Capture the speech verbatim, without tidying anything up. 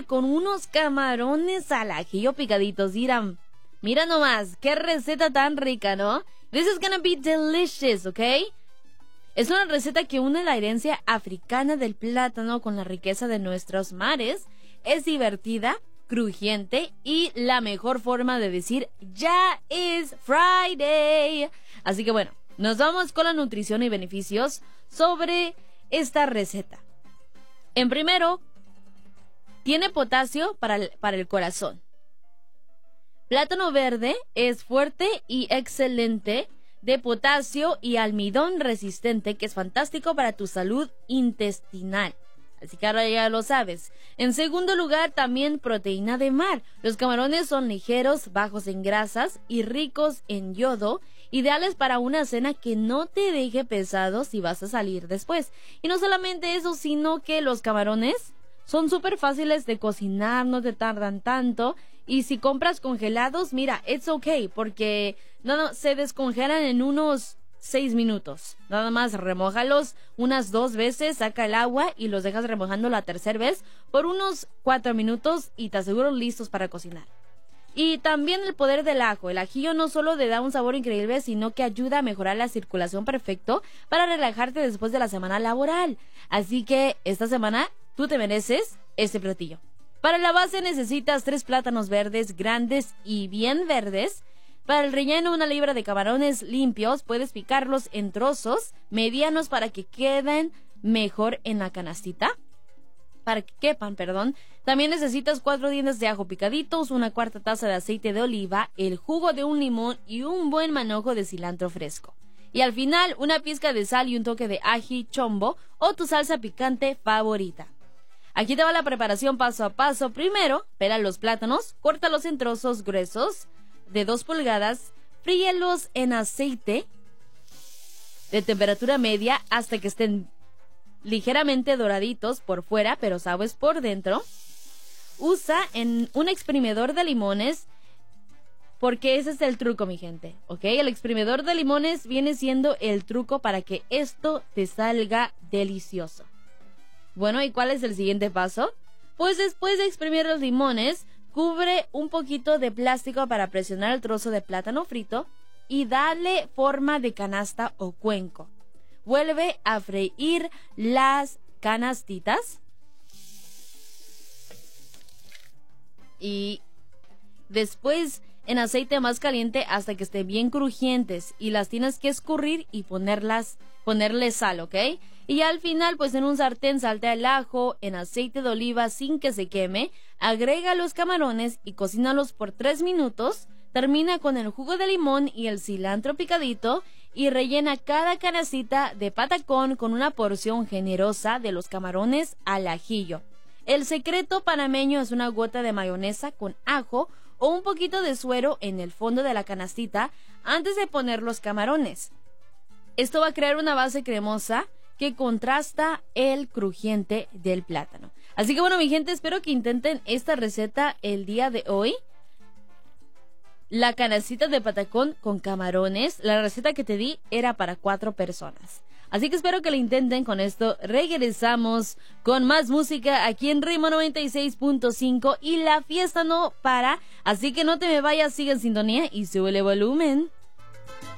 final con unos camarones al ajillo picaditos. Dirán, mira nomás, qué receta tan rica, ¿no? This is gonna be delicious, ¿ok? Es una receta que une la herencia africana del plátano con la riqueza de nuestros mares. Es divertida, crujiente y la mejor forma de decir ya es Friday. Así que bueno, nos vamos con la nutrición y beneficios sobre esta receta. En primero, tiene potasio para el, para el corazón. Plátano verde es fuerte y excelente de potasio y almidón resistente, que es fantástico para tu salud intestinal. Así que ahora ya lo sabes. En segundo lugar, también proteína de mar. Los camarones son ligeros, bajos en grasas y ricos en yodo, ideales para una cena que no te deje pesado si vas a salir después. Y no solamente eso, sino que los camarones son súper fáciles de cocinar, no te tardan tanto. Y si compras congelados, mira, it's okay, porque no, no, se descongelan en unos seis minutos. Nada más remójalos unas dos veces, saca el agua y los dejas remojando la tercera vez por unos cuatro minutos y te aseguro listos para cocinar. Y también el poder del ajo. El ajillo no solo te da un sabor increíble, sino que ayuda a mejorar la circulación perfecto para relajarte después de la semana laboral. Así que esta semana tú te mereces este platillo. Para la base necesitas tres plátanos verdes grandes y bien verdes. Para el relleno, una libra de camarones limpios. Puedes picarlos en trozos medianos para que queden mejor en la canastita. Para que quepan, perdón. También necesitas cuatro dientes de ajo picaditos, una cuarta taza de aceite de oliva, el jugo de un limón y un buen manojo de cilantro fresco. Y al final, una pizca de sal y un toque de ají chombo o tu salsa picante favorita. Aquí te va la preparación paso a paso. Primero, pela los plátanos, córtalos en trozos gruesos de dos pulgadas, fríelos en aceite de temperatura media hasta que estén ligeramente doraditos por fuera, pero sabes por dentro. Usa en un exprimidor de limones, porque ese es el truco, mi gente, ¿ok? El exprimidor de limones viene siendo el truco para que esto te salga delicioso. Bueno, ¿y cuál es el siguiente paso? Pues después de exprimir los limones, cubre un poquito de plástico para presionar el trozo de plátano frito y dale forma de canasta o cuenco. Vuelve a freír las canastitas y después en aceite más caliente hasta que estén bien crujientes y las tienes que escurrir y ponerlas, ponerle sal, ¿ok? Y al final, pues en un sartén saltea el ajo en aceite de oliva sin que se queme, agrega los camarones y cocínalos por tres minutos, termina con el jugo de limón y el cilantro picadito y rellena cada canastita de patacón con una porción generosa de los camarones al ajillo. El secreto panameño es una gota de mayonesa con ajo o un poquito de suero en el fondo de la canastita antes de poner los camarones. Esto va a crear una base cremosa que contrasta el crujiente del plátano. Así que bueno, mi gente, espero que intenten esta receta el día de hoy. La canastita de patacón con camarones, la receta que te di era para cuatro personas. Así que espero que lo intenten. Con esto regresamos con más música aquí en Ritmo noventa y seis punto cinco y la fiesta no para. Así que no te me vayas, sigue en sintonía y súbele volumen.